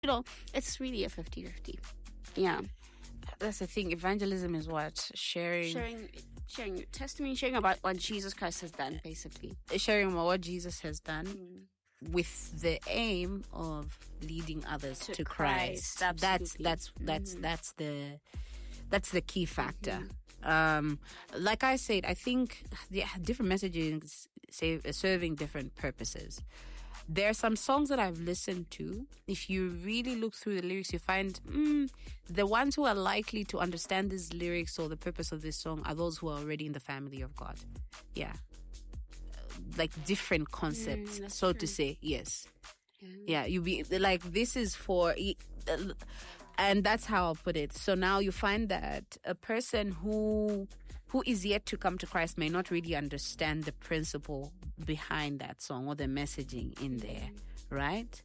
it's really a 50-50. Yeah. That's the thing. Evangelism is what? Sharing your testimony, sharing about what Jesus Christ has done, basically. Sharing about what Jesus has done with the aim of leading others to Christ. That's the key factor. Like I said, I think different messages serving different purposes. There are some songs that I've listened to. If you really look through the lyrics, you find the ones who are likely to understand these lyrics or the purpose of this song are those who are already in the family of God. Yeah. Like different concepts, so to say. Yes. Yeah. You be like, this is for... And that's how I'll put it. So now you find that a person who is yet to come to Christ may not really understand the principle behind that song or the messaging in there, right?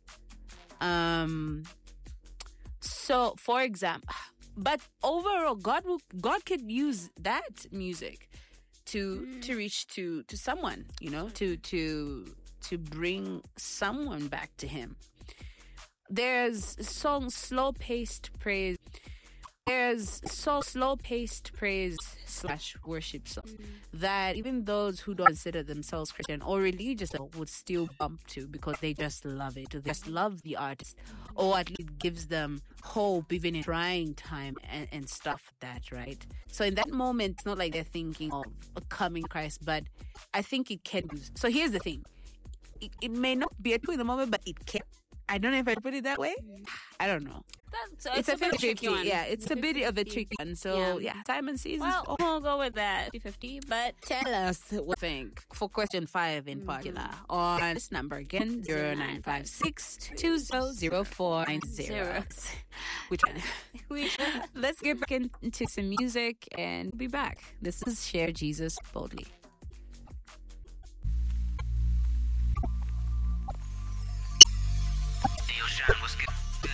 So, for example, but overall, God could use that music to reach to someone, to bring someone back to Him. There's slow-paced praise. There's slow-paced praise / worship songs that even those who don't consider themselves Christian or religious would still bump to because they just love it. They just love the artist, or at least gives them hope even in trying time and stuff like that, right? So in that moment, it's not like they're thinking of coming to Christ, but I think it can be. So here's the thing. It may not be a true in the moment, but it can. I don't know if I put it that way. I don't know. It's a bit tricky one. Yeah, it's a bit of a tricky one. So, yeah, time and season. Well, we'll go with that 50-50. But tell us what you think for question 5 in particular on this number again, 0956 200490. Which one? Let's get back into some music and be back. This is Share Jesus Boldly. Sean was